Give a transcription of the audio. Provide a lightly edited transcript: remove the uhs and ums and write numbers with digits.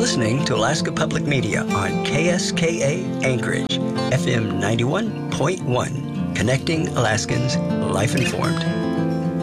listening to Alaska Public Media on KSKA Anchorage, FM 91.1, connecting Alaskans, life informed.